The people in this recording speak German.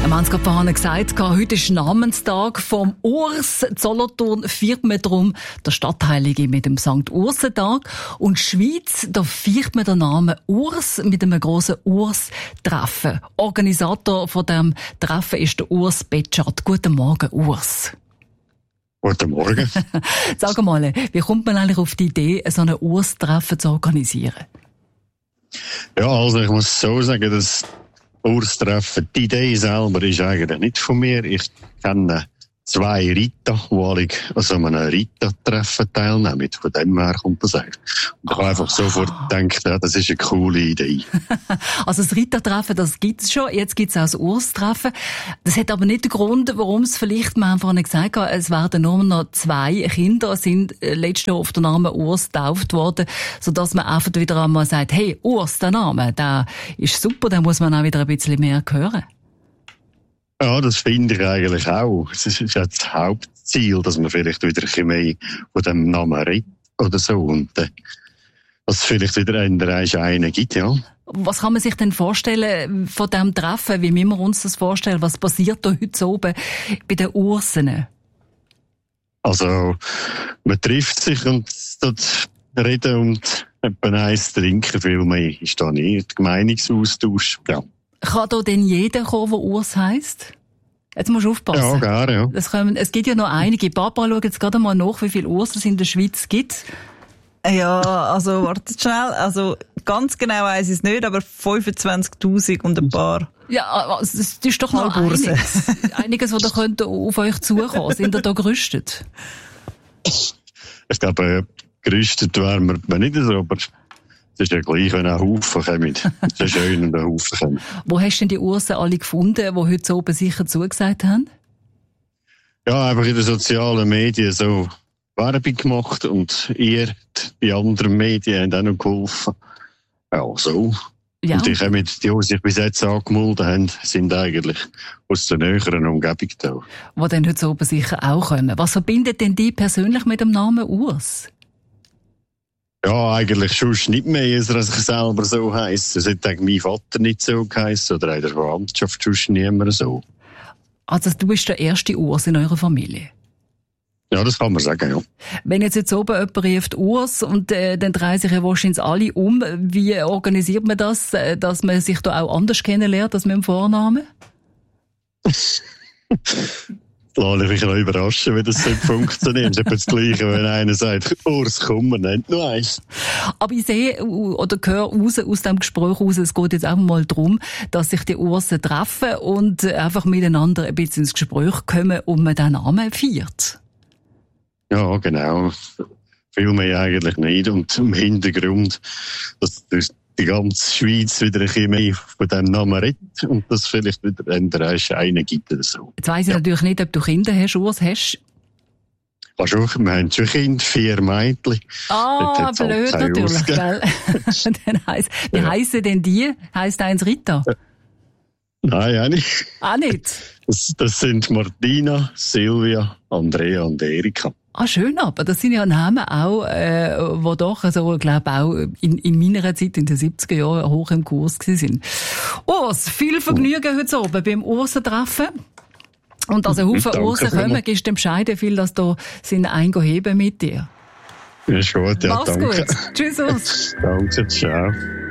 Wir haben es gerade vorhin gesagt, heute ist Namenstag vom Urs. In Solothurn feiert man darum der Stadtheilige mit dem St. Ursentag. Und in der Schweiz, da feiert man den Namen Urs mit einem grossen Urs-Treffen. Organisator von diesem Treffen ist der Urs Betschart. Guten Morgen, Urs. Guten Morgen. Sag mal, wie kommt man eigentlich auf die Idee, so ein Urs-Treffen zu organisieren? Ja, also ich muss so sagen, dass Urs-Treffen, die Idee selber ist eigentlich nicht von mir. Ich kenne 2 Ritter, die alle an so einem Ritter-Treffen teilnehmen. Von dem her kommt das eigentlich. Und ich habe einfach sofort gedacht, ja, das ist eine coole Idee. Also das Ritter-Treffen, das gibt's schon. Jetzt gibt's auch das Urs-Treffen. Das hat aber nicht den Grund, warum es vielleicht, wir haben vorhin gesagt, es werden nur noch 2 Kinder, sind letztes Jahr auf den Namen Urs getauft worden, sodass man einfach wieder einmal sagt, hey, Urs, der Name, der ist super, den muss man auch wieder ein bisschen mehr hören. Ja, das finde ich eigentlich auch. Es ist ja das Hauptziel, dass man vielleicht wieder ein bisschen mehr von dem Namen redet oder so. Und dass es vielleicht wieder einen gibt, ja. Was kann man sich denn vorstellen von diesem Treffen? Wie müssen wir uns das vorstellen? Was passiert da heute oben bei den Ursen? Also, man trifft sich und dort reden und etwa eins trinken. Viel mehr ist da nicht. Meinungsaustausch, ja. Kann da denn jeder kommen, der Urs heisst? Jetzt musst du aufpassen. Ja, gerne, ja. Es gibt ja noch einige. Papa, schau jetzt gerade mal nach, wie viele Ursen es in der Schweiz gibt. Ja, also, wartet schnell. Also, ganz genau weiss ich es nicht, aber 25.000 und ein paar. Ja, das ist doch noch einiges. Einiges, was da könnte auf euch zukommen. Sind ihr da gerüstet? Ich glaube, gerüstet wären wir nicht so, aber es ist ja gleich, wenn ein Haufen kommen. Es ist schön, wenn ein Haufen kommen. Wo hast du denn die Ursen alle gefunden, die heute so oben sicher zugesagt haben? Ja, einfach in den sozialen Medien so Werbung gemacht und die anderen Medien haben auch noch geholfen. Ja, so. Ja. Und die sich bis jetzt angemeldet haben, sind eigentlich aus der näheren Umgebung da. Die dann heute so oben sicher auch kommen. Was verbindet denn die persönlich mit dem Namen Urs? Ja, eigentlich schon nicht mehr, als ich selber so heisse. Es hat mein Vater nicht so geheissen oder in der Verwandtschaft schon niemand so. Also du bist der erste Urs in eurer Familie? Ja, das kann man sagen, ja. Wenn jetzt oben jemand ruft Urs und dann drehen sich ja wahrscheinlich alle um, wie organisiert man das, dass man sich da auch anders kennenlernt als mit dem Vornamen? Lass mich noch überraschen, wie das funktioniert. Es ist das Gleiche, wenn einer sagt, Urs, komm, man nennt noch eins. Aber ich sehe oder höre aus dem Gespräch raus, es geht jetzt einfach mal darum, dass sich die Ursen treffen und einfach miteinander ein bisschen ins Gespräch kommen und man den Namen feiert. Ja, genau. Viel mehr eigentlich nicht. Und im Hintergrund, dass die ganze Schweiz wieder ein bisschen mehr von diesem Namen redet und dass es vielleicht wieder einen gibt oder so. Jetzt weiss ich natürlich nicht, ob du Kinder hast, Urs, hast. Wir haben schon Kinder, 4 Mädchen. Ah, blöd natürlich, gell? Wie heissen denn die? Heisst eins Rita? Nein, auch nicht. Auch nicht? Das sind Martina, Silvia, Andrea und Erika. Ah, schön, aber das sind ja Namen auch, die doch, also, glaube auch in meiner Zeit, in den 70er Jahren, hoch im Kurs gewesen sind. Urs, viel Vergnügen heute oben beim Ursentreffen. Und dass ein Haufen Ursen kommen, gibst du dem Bescheid, viel, dass da sind eingeheben mit dir. Ja, ist gut, ja, mach's danke. Gut. Tschüss, Urs. Danke, ciao.